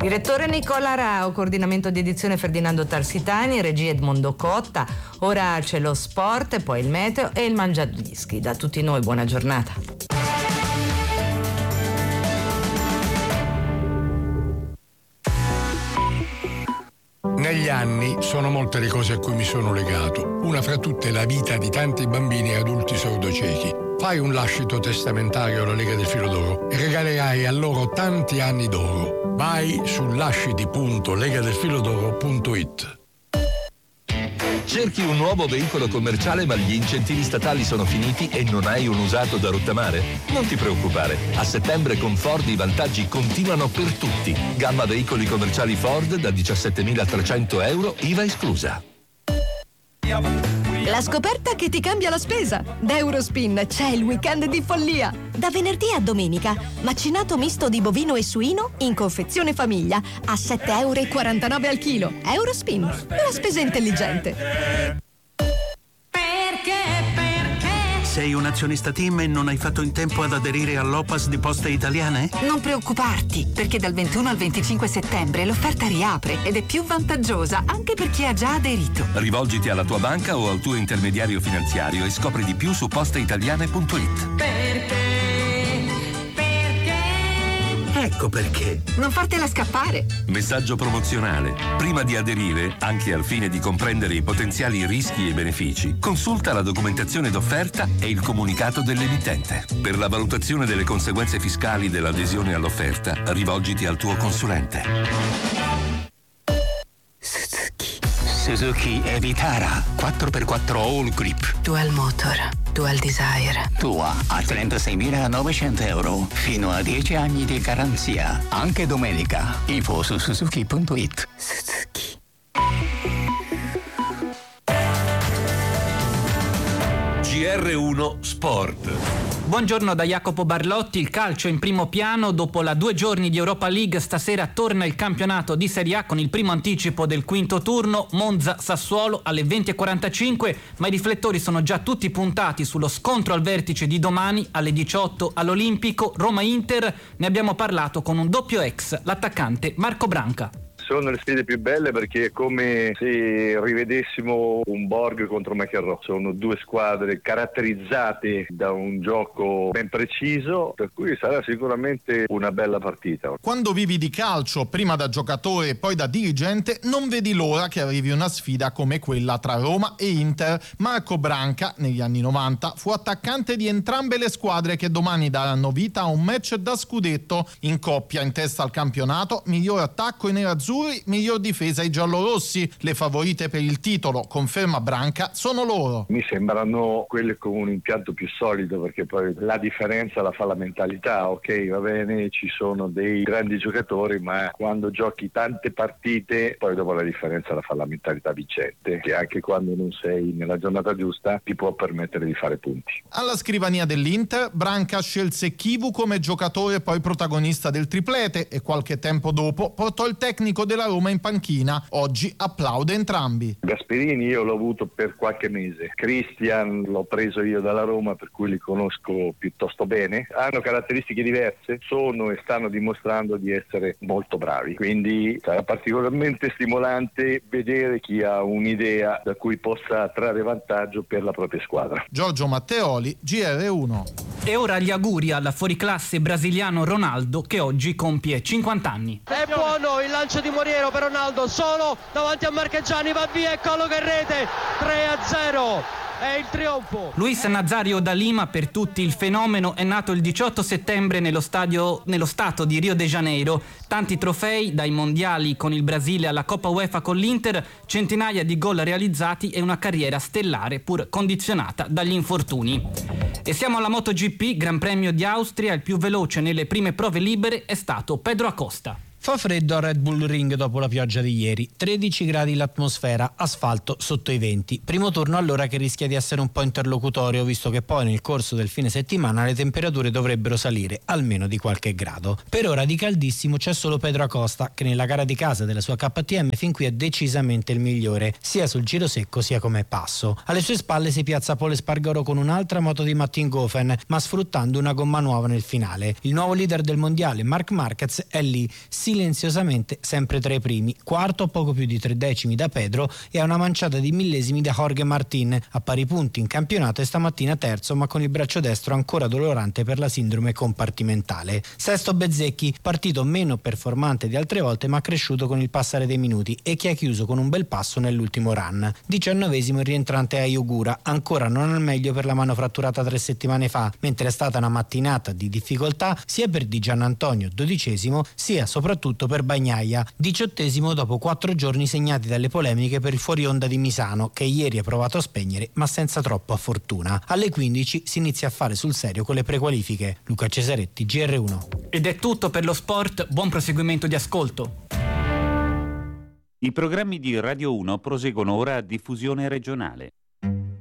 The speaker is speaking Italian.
Direttore Nicola Rao, coordinamento di edizione Ferdinando Tarsitani, regia Edmondo Cotta. Ora c'è lo sport, poi il meteo e il mangiadischi. Da tutti noi buona giornata. Negli anni sono molte le cose a cui mi sono legato. Una fra tutte la vita di tanti bambini e adulti sordociechi. Fai un lascito testamentario alla Lega del Filo d'Oro e regalerai a loro tanti anni d'oro. Vai su lasciti.legadelfilodoro.it. Cerchi un nuovo veicolo commerciale ma gli incentivi statali sono finiti e non hai un usato da rottamare? Non ti preoccupare, a settembre con Ford i vantaggi continuano per tutti. Gamma veicoli commerciali Ford da 17.300 euro, IVA esclusa. La scoperta che ti cambia la spesa. Da Eurospin c'è il weekend di follia. Da venerdì a domenica, macinato misto di bovino e suino in confezione famiglia a 7,49 euro al chilo. Eurospin, la spesa intelligente. Sei un azionista TIM e non hai fatto in tempo ad aderire all'OPAS di Poste Italiane? Non preoccuparti, perché dal 21 al 25 settembre l'offerta riapre ed è più vantaggiosa anche per chi ha già aderito. Rivolgiti alla tua banca o al tuo intermediario finanziario e scopri di più su posteitaliane.it. Perché? Ecco perché. Non fartela scappare. Messaggio promozionale. Prima di aderire, anche al fine di comprendere i potenziali rischi e benefici, consulta la documentazione d'offerta e il comunicato dell'emittente. Per la valutazione delle conseguenze fiscali dell'adesione all'offerta, rivolgiti al tuo consulente. Suzuki Evitara 4x4 All Grip. Dual motor, dual desire. Tua a 36.900 euro. Fino a 10 anni di garanzia. Anche domenica. Info su suzuki.it. Suzuki. GR1 Sport. Buongiorno da Jacopo Barlotti. Il calcio in primo piano. Dopo la 2 giorni di Europa League, stasera torna il campionato di Serie A con il primo anticipo del quinto turno, Monza-Sassuolo alle 20:45, ma i riflettori sono già tutti puntati sullo scontro al vertice di domani alle 18 all'Olimpico, Roma-Inter. Ne abbiamo parlato con un doppio ex, l'attaccante Marco Branca. Sono le sfide più belle perché è come se rivedessimo un Borg contro McEnroe. Sono due squadre caratterizzate da un gioco ben preciso, per cui sarà sicuramente una bella partita. Quando vivi di calcio, prima da giocatore e poi da dirigente, non vedi l'ora che arrivi una sfida come quella tra Roma e Inter. Marco Branca, negli anni 90, fu attaccante di entrambe le squadre che domani daranno vita a un match da scudetto. In coppia, in testa al campionato, miglior attacco i nerazzurri, miglior difesa i giallorossi. Le favorite per il titolo, conferma Branca, sono loro. Mi sembrano quelle con un impianto più solido, perché poi la differenza la fa la mentalità. Ok, va bene, ci sono dei grandi giocatori, ma quando giochi tante partite poi dopo la differenza la fa la mentalità vincente, che anche quando non sei nella giornata giusta ti può permettere di fare punti. Alla scrivania dell'Inter, Branca scelse Chivu come giocatore poi protagonista del triplete e qualche tempo dopo portò il tecnico della Roma in panchina. Oggi applaude entrambi. Gasperini io l'ho avuto per qualche mese, Christian l'ho preso io dalla Roma, per cui li conosco piuttosto bene. Hanno caratteristiche diverse, sono e stanno dimostrando di essere molto bravi, quindi sarà particolarmente stimolante vedere chi ha un'idea da cui possa trarre vantaggio per la propria squadra. Giorgio Matteoli, GR1. E ora gli auguri al fuoriclasse brasiliano Ronaldo, che oggi compie 50 anni. È buono il lancio di Moriero per Ronaldo, solo davanti a Marchegiani, va via e colloca in rete, 3-0. È il trionfo. Luis Nazario da Lima, per tutti il fenomeno, è nato il 18 settembre nello stato di Rio de Janeiro. Tanti trofei, dai mondiali con il Brasile alla Coppa UEFA con l'Inter, centinaia di gol realizzati e una carriera stellare pur condizionata dagli infortuni. E siamo alla MotoGP, Gran Premio di Austria. Il più veloce nelle prime prove libere è stato Pedro Acosta. Fa freddo al Red Bull Ring dopo la pioggia di ieri, 13 gradi l'atmosfera, asfalto sotto i 20. Primo turno allora che rischia di essere un po' interlocutorio, visto che poi nel corso del fine settimana le temperature dovrebbero salire almeno di qualche grado. Per ora di caldissimo c'è solo Pedro Acosta, che nella gara di casa della sua KTM fin qui è decisamente il migliore, sia sul giro secco sia come passo. Alle sue spalle si piazza Pol Espargaro con un'altra moto di Mattinghofen, ma sfruttando una gomma nuova nel finale. Il nuovo leader del mondiale, Marc Marquez, è lì, si silenziosamente sempre tra i primi, quarto a poco più di 3 decimi da Pedro e a una manciata di millesimi da Jorge Martin, a pari punti in campionato e stamattina terzo ma con il braccio destro ancora dolorante per la sindrome compartimentale. Sesto Bezzecchi, partito meno performante di altre volte ma cresciuto con il passare dei minuti e che ha chiuso con un bel passo nell'ultimo run. 19esimo il rientrante Ayogura, ancora non al meglio per la mano fratturata 3 settimane fa, mentre è stata una mattinata di difficoltà sia per Di Giannantonio, 12esimo, sia soprattutto per Bagnaia, 18esimo dopo 4 giorni segnati dalle polemiche per il fuori onda di Misano, che ieri ha provato a spegnere ma senza troppa fortuna. Alle 15 si inizia a fare sul serio con le prequalifiche. Luca Cesaretti, GR1. Ed è tutto per lo sport, buon proseguimento di ascolto. I programmi di Radio 1 proseguono ora a diffusione regionale.